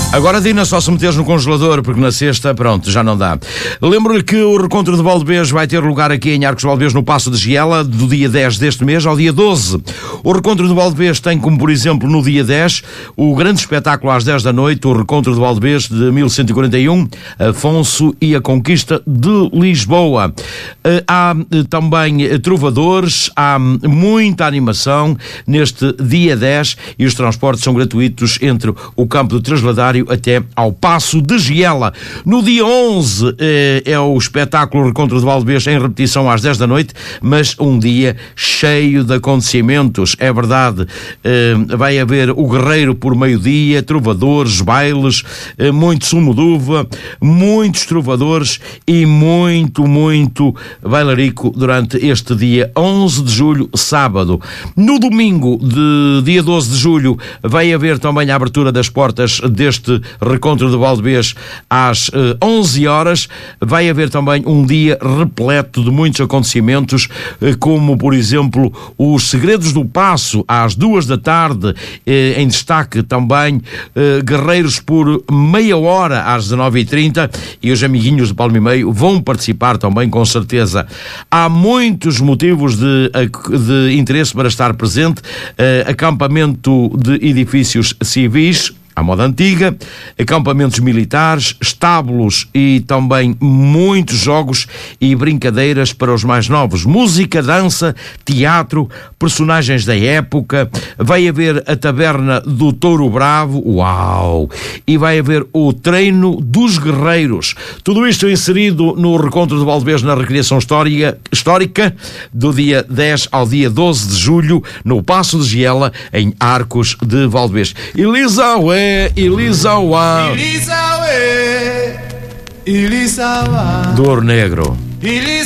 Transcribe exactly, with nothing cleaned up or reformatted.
Agora, Dina, só se meteres no congelador, porque na sexta, pronto, já não dá. Lembro-lhe que o Recontro de Valdebês vai ter lugar aqui em Arcos de Valdebês, no Paço de Giela, do dia dez deste mês ao dia doze. O Recontro de Valdebês tem como, por exemplo, no dia dez, o grande espetáculo às dez da noite, o Recontro de Valdebês de mil cento e quarenta e um, Afonso e a Conquista de Lisboa. Há também trovadores, há muita animação neste dia dez e os transportes são gratuitos entre o campo do Trasladário até ao Paço de Giela. No dia onze eh, é o espetáculo Recontro de Valdebês em repetição às dez da noite, mas um dia cheio de acontecimentos, é verdade. Eh, vai haver o Guerreiro por meio-dia, trovadores, bailes, eh, muito sumo de uva, muitos trovadores e muito, muito bailarico durante este dia onze de julho, sábado. No domingo, de dia doze de julho, vai haver também a abertura das portas deste Recontro de Valdebês às eh, onze horas. Vai haver também um dia repleto de muitos acontecimentos, eh, como, por exemplo, os Segredos do Paço, às duas da tarde, eh, em destaque também eh, Guerreiros por meia hora, às dezanove e trinta, e os amiguinhos de Palmo e Meio vão participar também, com certeza. Há muitos motivos de, de interesse para estar presente. Eh, acampamento de edifícios civis à moda antiga, acampamentos militares, estábulos e também muitos jogos e brincadeiras para os mais novos. Música, dança, teatro, personagens da época. Vai haver a taberna do Touro Bravo, uau! E vai haver o treino dos guerreiros. Tudo isto inserido no Recontro de Valdebês na Recriação Histórica, histórica do dia dez ao dia doze de julho, no Paço de Giela, em Arcos de Valdebês. Elisaué! Elisauá Elisaué, Elisauá, Dor Negro. Elisauá.